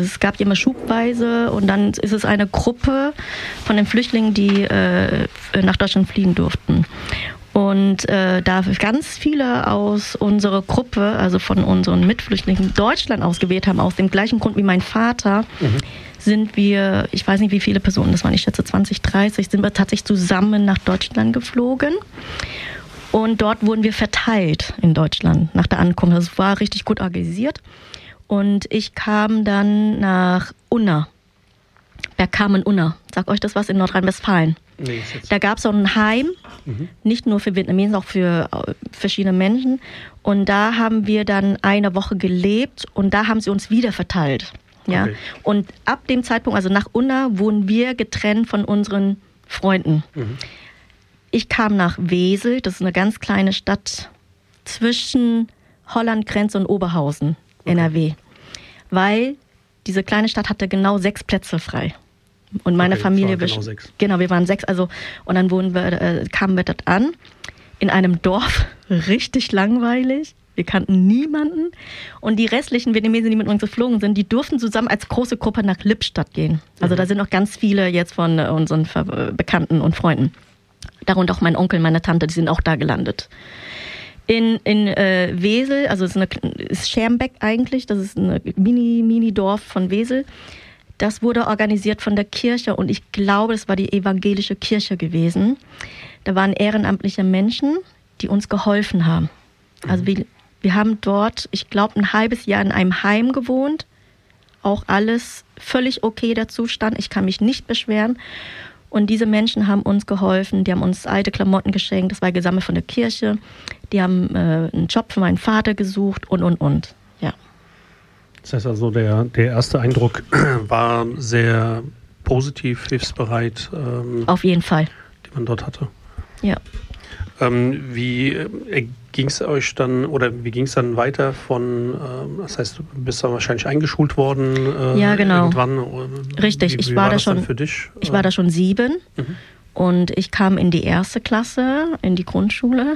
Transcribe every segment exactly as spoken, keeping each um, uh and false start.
es gab immer schubweise und dann ist es eine Gruppe von den Flüchtlingen, die äh, nach Deutschland fliehen durften. Und äh, da ganz viele aus unserer Gruppe, also von unseren Mitflüchtlingen, Deutschland ausgewählt haben, aus dem gleichen Grund wie mein Vater, mhm. sind wir, ich weiß nicht wie viele Personen, das waren ich schätze zwanzig, dreißig, sind wir tatsächlich zusammen nach Deutschland geflogen. Und dort wurden wir verteilt in Deutschland nach der Ankunft. Das war richtig gut organisiert. Und ich kam dann nach Unna, Bergkamen-Unna. Sagt euch das was in Nordrhein-Westfalen? Nee, da gab es so ein Heim, mhm. nicht nur für Vietnamesen, auch für verschiedene Menschen. Und da haben wir dann eine Woche gelebt und da haben sie uns wieder verteilt. Ja? Okay. Und ab dem Zeitpunkt, also nach Unna, wurden wir getrennt von unseren Freunden. Mhm. Ich kam nach Wesel, das ist eine ganz kleine Stadt zwischen Holland-Grenze und Oberhausen, okay. N R W. Weil diese kleine Stadt hatte genau sechs Plätze frei. Und meine okay, Familie... Genau sechs. Genau, wir waren sechs. Also, und dann wurden wir, äh, kamen wir dort an, in einem Dorf, richtig langweilig. Wir kannten niemanden. Und die restlichen Vietnamesen, die mit uns geflogen sind, die durften zusammen als große Gruppe nach Lippstadt gehen. Also mhm. da sind noch ganz viele jetzt von äh, unseren Ver- Bekannten und Freunden. Darunter auch mein Onkel, meine Tante, die sind auch da gelandet. In, in äh, Wesel, also es ist, eine, ist Schermbeck eigentlich, das ist ein Mini-Mini-Dorf von Wesel. Das wurde organisiert von der Kirche und ich glaube, es war die evangelische Kirche gewesen. Da waren ehrenamtliche Menschen, die uns geholfen haben. Also wir, wir haben dort, ich glaube, ein halbes Jahr in einem Heim gewohnt. Auch alles völlig okay, der Zustand. Ich kann mich nicht beschweren. Und diese Menschen haben uns geholfen, die haben uns alte Klamotten geschenkt, das war gesammelt von der Kirche. Die haben äh, einen Job für meinen Vater gesucht und, und, und. Ja. Das heißt also, der, der erste Eindruck war sehr positiv, hilfsbereit. Ähm, Auf jeden Fall. Die man dort hatte. Ja. Ähm, wie äh, ging es euch dann, oder wie ging es dann weiter von, äh, das heißt, du bist dann wahrscheinlich eingeschult worden? Äh, ja, genau. Irgendwann. Richtig, wie, ich wie war, war da das schon, dann für dich? Ich war da schon sieben mhm. und ich kam in die erste Klasse, in die Grundschule.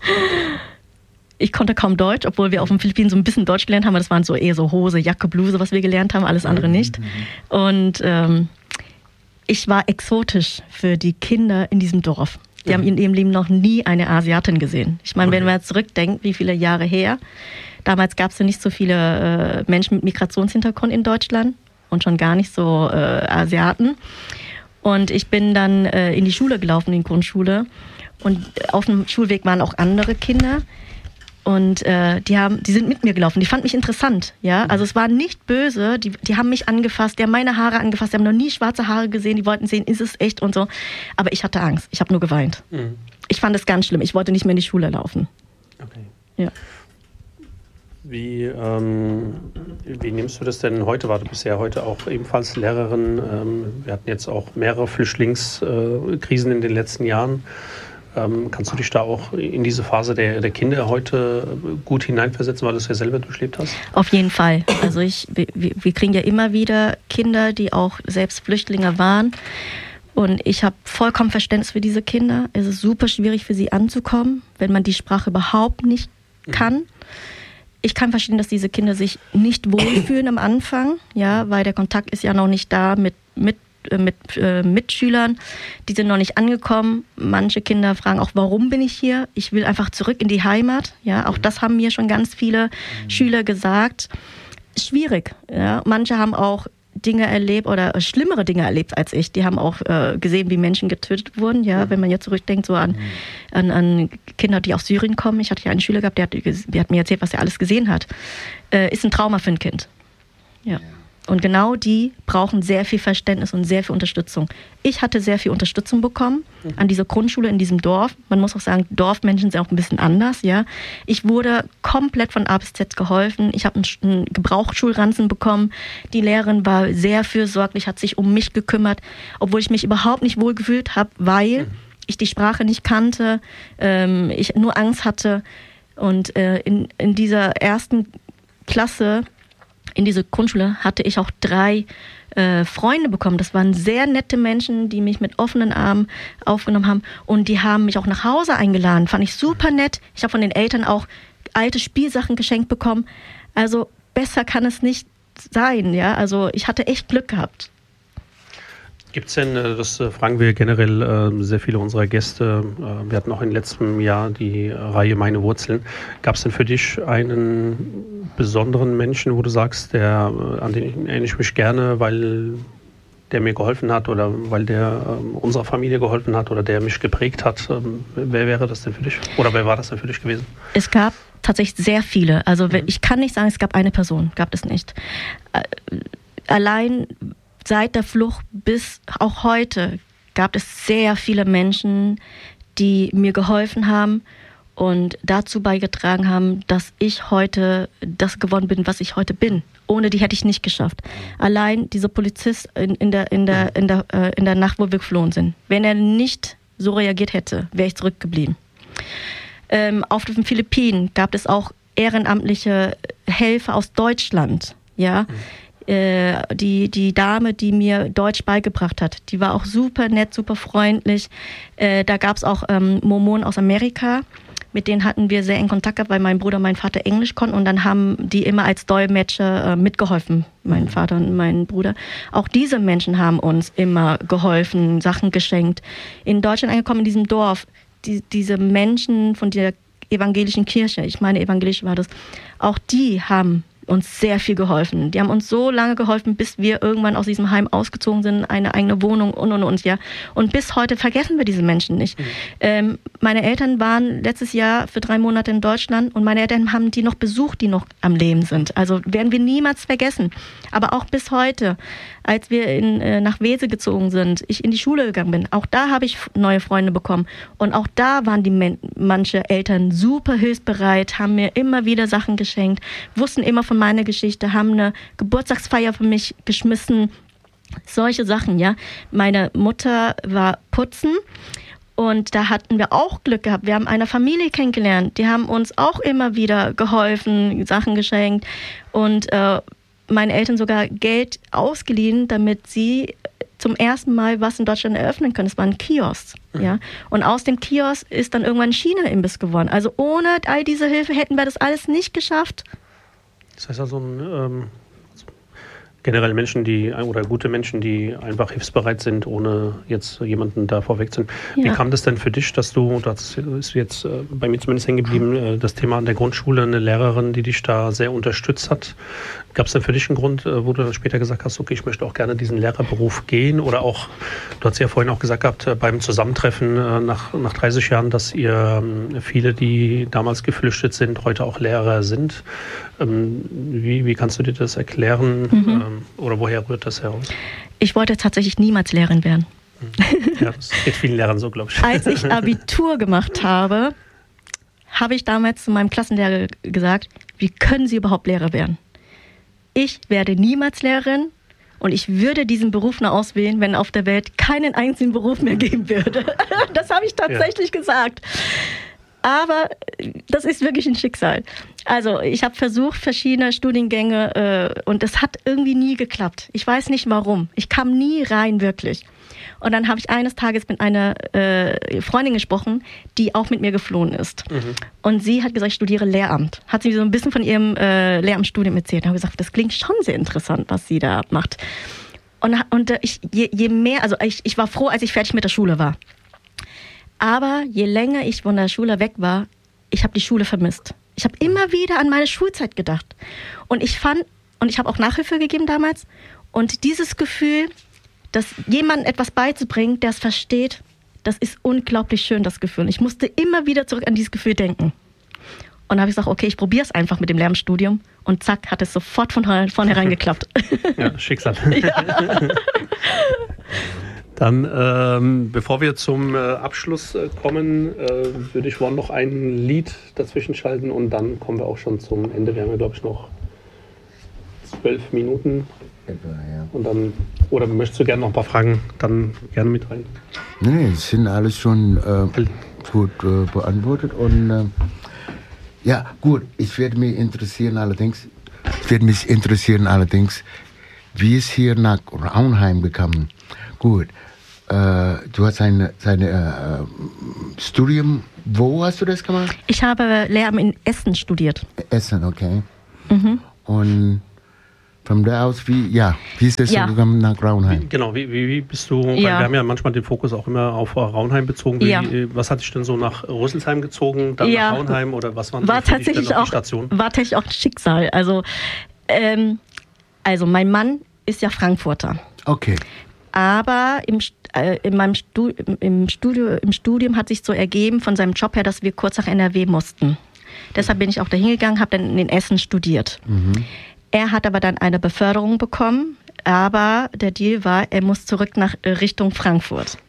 Ich konnte kaum Deutsch, obwohl wir auf den Philippinen so ein bisschen Deutsch gelernt haben, aber das waren so eher so Hose, Jacke, Bluse, was wir gelernt haben, alles andere nicht. Und ähm, ich war exotisch für die Kinder in diesem Dorf. Die haben in ihrem Leben noch nie eine Asiatin gesehen. Ich meine, okay. wenn man jetzt zurückdenkt, wie viele Jahre her, damals gab es ja nicht so viele äh, Menschen mit Migrationshintergrund in Deutschland und schon gar nicht so äh, Asiaten. Und ich bin dann äh, in die Schule gelaufen, in die Grundschule. Und auf dem Schulweg waren auch andere Kinder. Und äh, die haben, die sind mit mir gelaufen. Die fanden mich interessant, ja. Also es war nicht böse. Die, die haben mich angefasst, die haben meine Haare angefasst, die haben noch nie schwarze Haare gesehen. Die wollten sehen, ist es echt und so. Aber ich hatte Angst. Ich habe nur geweint. Mhm. Ich fand es ganz schlimm. Ich wollte nicht mehr in die Schule laufen. Okay. Ja. Wie, ähm, wie nimmst du das denn heute wahr? Du bist ja heute auch ebenfalls Lehrerin. Ähm, wir hatten jetzt auch mehrere Flüchtlingskrisen in den letzten Jahren. Ähm, kannst du dich da auch in diese Phase der, der Kinder heute gut hineinversetzen, weil du es ja selber durchlebt hast? Auf jeden Fall. Also ich, wir, wir kriegen ja immer wieder Kinder, die auch selbst Flüchtlinge waren. Und ich habe vollkommen Verständnis für diese Kinder. Es ist super schwierig für sie anzukommen, wenn man die Sprache überhaupt nicht kann. Mhm. Ich kann verstehen, dass diese Kinder sich nicht wohlfühlen am Anfang, ja, weil der Kontakt ist ja noch nicht da mit, mit mit äh, Mitschülern, die sind noch nicht angekommen. Manche Kinder fragen auch, warum bin ich hier? Ich will einfach zurück in die Heimat. Ja, auch das haben mir schon ganz viele mhm. Schüler gesagt. Schwierig. Ja. Manche haben auch Dinge erlebt oder schlimmere Dinge erlebt als ich. Die haben auch äh, gesehen, wie Menschen getötet wurden. Ja, mhm. wenn man jetzt zurückdenkt so an, mhm. an, an Kinder, die aus Syrien kommen. Ich hatte ja einen Schüler gehabt, der hat, der hat mir erzählt, was er alles gesehen hat. Äh, ist ein Trauma für ein Kind. Ja. ja. Und genau die brauchen sehr viel Verständnis und sehr viel Unterstützung. Ich hatte sehr viel Unterstützung bekommen an dieser Grundschule in diesem Dorf. Man muss auch sagen, Dorfmenschen sind auch ein bisschen anders. Ja, ich wurde komplett von A bis Z geholfen. Ich habe einen, einen Gebrauchsschulranzen bekommen. Die Lehrerin war sehr fürsorglich, hat sich um mich gekümmert, obwohl ich mich überhaupt nicht wohl gefühlt habe, weil ich die Sprache nicht kannte, ähm, ich nur Angst hatte. Und äh, in, in dieser ersten Klasse in diese Grundschule hatte ich auch drei äh, Freunde bekommen. Das waren sehr nette Menschen, die mich mit offenen Armen aufgenommen haben. Und die haben mich auch nach Hause eingeladen. Fand ich super nett. Ich habe von den Eltern auch alte Spielsachen geschenkt bekommen. Also besser kann es nicht sein, ja. Also ich hatte echt Glück gehabt. Gibt es denn, das fragen wir generell sehr viele unserer Gäste, wir hatten auch im letzten Jahr die Reihe Meine Wurzeln. Gab es denn für dich einen besonderen Menschen, wo du sagst, der, an den erinnere ich mich gerne, weil der mir geholfen hat oder weil der unserer Familie geholfen hat oder der mich geprägt hat? Wer wäre das denn für dich? Oder wer war das denn für dich gewesen? Es gab tatsächlich sehr viele. Also ich kann nicht sagen, es gab eine Person, gab es nicht. Allein seit der Flucht bis auch heute gab es sehr viele Menschen, die mir geholfen haben und dazu beigetragen haben, dass ich heute das geworden bin, was ich heute bin. Ohne die hätte ich nicht geschafft. Allein dieser Polizist in, in, der, in, der, in, der, äh, in der Nacht, wo wir geflohen sind. Wenn er nicht so reagiert hätte, wäre ich zurückgeblieben. Ähm, auf den Philippinen gab es auch ehrenamtliche Helfer aus Deutschland, ja. Mhm. Die, die Dame, die mir Deutsch beigebracht hat, die war auch super nett, super freundlich. Äh, da gab es auch ähm, Mormonen aus Amerika, mit denen hatten wir sehr eng Kontakt gehabt, weil mein Bruder und mein Vater Englisch konnten und dann haben die immer als Dolmetscher äh, mitgeholfen, mein Vater und mein Bruder. Auch diese Menschen haben uns immer geholfen, Sachen geschenkt. In Deutschland angekommen, in diesem Dorf, die, diese Menschen von der evangelischen Kirche, ich meine evangelisch war das, auch die haben uns sehr viel geholfen. Die haben uns so lange geholfen, bis wir irgendwann aus diesem Heim ausgezogen sind, eine eigene Wohnung und und und, ja. Und bis heute vergessen wir diese Menschen nicht. Mhm. Ähm, meine Eltern waren letztes Jahr für drei Monate in Deutschland und meine Eltern haben die noch besucht, die noch am Leben sind. Also werden wir niemals vergessen. Aber auch bis heute, als wir in, äh, nach Wesel gezogen sind, ich in die Schule gegangen bin, auch da habe ich neue Freunde bekommen. Und auch da waren die men- manche Eltern super hilfsbereit, haben mir immer wieder Sachen geschenkt, wussten immer von meiner Geschichte, haben eine Geburtstagsfeier für mich geschmissen. Solche Sachen, ja. Meine Mutter war putzen und da hatten wir auch Glück gehabt. Wir haben eine Familie kennengelernt, die haben uns auch immer wieder geholfen, Sachen geschenkt und äh, meine Eltern sogar Geld ausgeliehen, damit sie zum ersten Mal was in Deutschland eröffnen können. Das war ein Kiosk. Mhm. Ja? Und aus dem Kiosk ist dann irgendwann ein China-Imbiss geworden. Also ohne all diese Hilfe hätten wir das alles nicht geschafft. Das heißt also, ähm, generell Menschen, die oder gute Menschen, die einfach hilfsbereit sind, ohne jetzt jemanden da vorweg zu. Ja. Wie kam das denn für dich, dass du, das ist jetzt äh, bei mir zumindest hängen geblieben, äh, das Thema an der Grundschule, eine Lehrerin, die dich da sehr unterstützt hat. Gab es denn für dich einen Grund, äh, wo du dann später gesagt hast, okay, ich möchte auch gerne diesen Lehrerberuf gehen? Oder auch, du hast ja vorhin auch gesagt gehabt, äh, beim Zusammentreffen äh, nach, nach dreißig Jahren, dass ihr äh, viele, die damals geflüchtet sind, heute auch Lehrer sind. Ähm, wie, wie kannst du dir das erklären? Mhm. Ähm, oder woher rührt das heraus? Ich wollte tatsächlich niemals Lehrerin werden. Ja, das geht vielen Lehrern so, glaube ich. Als ich Abitur gemacht habe, habe ich damals zu meinem Klassenlehrer gesagt, wie können Sie überhaupt Lehrer werden? Ich werde niemals Lehrerin und ich würde diesen Beruf nur auswählen, wenn auf der Welt keinen einzigen Beruf mehr geben würde. Das habe ich tatsächlich ja. gesagt. Aber das ist wirklich ein Schicksal. Also ich habe versucht, verschiedene Studiengänge äh, und es hat irgendwie nie geklappt. Ich weiß nicht warum. Ich kam nie rein, wirklich. Und dann habe ich eines Tages mit einer äh, Freundin gesprochen, die auch mit mir geflohen ist. Mhm. Und sie hat gesagt, ich studiere Lehramt. Hat sie so ein bisschen von ihrem äh, Lehramtsstudium erzählt. Ich habe gesagt, das klingt schon sehr interessant, was sie da macht. Und, und äh, ich, je, je mehr, also ich, ich war froh, als ich fertig mit der Schule war. Aber je länger ich von der Schule weg war, ich habe die Schule vermisst. Ich habe immer wieder an meine Schulzeit gedacht. Und ich fand, und ich habe auch Nachhilfe gegeben damals, und dieses Gefühl, dass jemandem etwas beizubringen, der es versteht, das ist unglaublich schön, das Gefühl. Ich musste immer wieder zurück an dieses Gefühl denken. Und dann habe ich gesagt, okay, ich probiere es einfach mit dem Lehramtsstudium. Und zack, hat es sofort von vornherein geklappt. Ja, Schicksal. Ja. Dann, ähm, bevor wir zum äh, Abschluss äh, kommen, äh, würde ich noch ein Lied dazwischen schalten und dann kommen wir auch schon zum Ende. Wir haben ja, glaube ich, noch zwölf Minuten. Etwa, ja. Und dann, oder möchtest du gerne noch ein paar Fragen dann gerne mit rein? Nee, es sind alles schon äh, gut äh, beantwortet. Und äh, ja, gut, ich werde mich interessieren allerdings, ich werde mich interessieren allerdings, wie es hier nach Raunheim gekommen. Gut. Uh, du hast ein uh, Studium, wo hast du das gemacht? Ich habe Lehramt in Essen studiert. Essen, okay. Mhm. Und Von da aus, wie, ja, wie ist das Ja. so gekommen nach Raunheim? Genau, wie, wie, wie bist du, weil Ja. wir haben ja manchmal den Fokus auch immer auf Raunheim bezogen. Wie, Ja. Was hat dich denn so nach Rüsselsheim gezogen, dann Ja. nach Raunheim oder was waren War so für dich denn tatsächlich noch die auch, Stationen? war tatsächlich auch ein Schicksal. Also, ähm, also mein Mann ist ja Frankfurter. Okay. Aber im, äh, in meinem Stu im, Studio, im Studium hat sich so ergeben von seinem Job her, dass wir kurz nach N R W mussten. Deshalb bin ich auch da hingegangen, habe dann in Essen studiert. Mhm. Er hat aber dann eine Beförderung bekommen, aber der Deal war, er muss zurück nach äh, Richtung Frankfurt.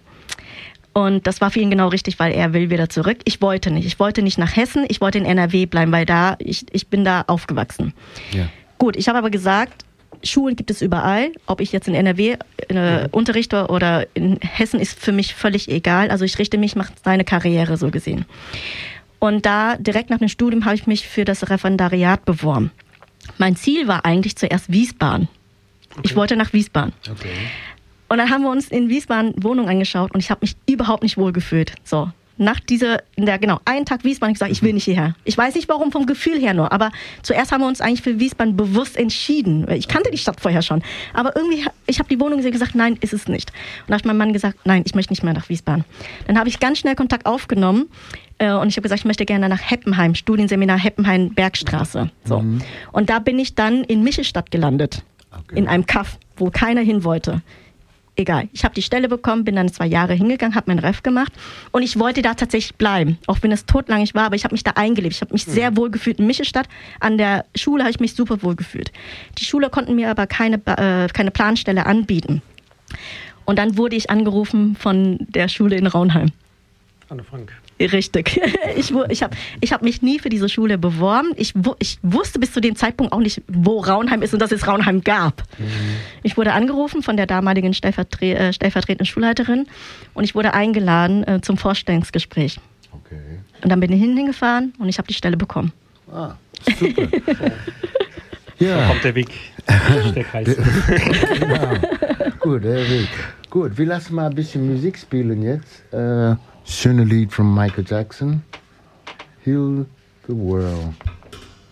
Und das war für ihn genau richtig, weil er will wieder zurück. Ich wollte nicht. Ich wollte nicht nach Hessen, ich wollte in N R W bleiben, weil da ich, ich bin da aufgewachsen. Ja. Gut, ich habe aber gesagt, Schulen gibt es überall. Ob ich jetzt in N R W äh, unterrichte oder in Hessen, ist für mich völlig egal. Also ich richte mich nach seiner Karriere so gesehen. Und da direkt nach dem Studium habe ich mich für das Referendariat beworben. Mein Ziel war eigentlich zuerst Wiesbaden. Okay. Ich wollte nach Wiesbaden. Okay. Und dann haben wir uns in Wiesbaden Wohnung angeschaut und ich habe mich überhaupt nicht wohl gefühlt. So, nach dieser, in der, genau, einen Tag Wiesbaden, ich gesagt, ich will nicht hierher. Ich weiß nicht warum, vom Gefühl her nur, aber zuerst haben wir uns eigentlich für Wiesbaden bewusst entschieden. Ich kannte die Stadt vorher schon, aber irgendwie, ich habe die Wohnung gesehen und gesagt, nein, ist es nicht. Und da hat mein Mann gesagt, nein, ich möchte nicht mehr nach Wiesbaden. Dann habe ich ganz schnell Kontakt aufgenommen äh, und ich habe gesagt, ich möchte gerne nach Heppenheim, Studienseminar Heppenheim, Bergstraße. So. Mhm. Und da bin ich dann in Michelstadt gelandet, Okay. in einem Kaff, wo keiner hin wollte. Egal, ich habe die Stelle bekommen, bin dann zwei Jahre hingegangen, habe meinen Ref gemacht und ich wollte da tatsächlich bleiben, auch wenn es totlangig war, aber ich habe mich da eingelebt. Ich habe mich sehr wohl gefühlt in Michelstadt. An der Schule habe ich mich super wohl gefühlt. Die Schule konnten mir aber keine, äh, keine Planstelle anbieten. Und dann wurde ich angerufen von der Schule in Raunheim. Anne Frank. Richtig. Ich, wu- ich habe ich hab mich nie für diese Schule beworben. Ich, wu- ich wusste bis zu dem Zeitpunkt auch nicht, wo Raunheim ist und dass es Raunheim gab. Mhm. Ich wurde angerufen von der damaligen Stellvertre- äh, stellvertretenden Schulleiterin und ich wurde eingeladen äh, zum Vorstellungsgespräch. Okay. Und dann bin ich hingefahren und ich habe die Stelle bekommen. Ah, super. Da ja. kommt der Weg. Der Kreis. Genau. Gut, der Weg. Gut, wir lassen mal ein bisschen Musik spielen jetzt. Äh, schöne Lied von Michael Jackson. Heal the World.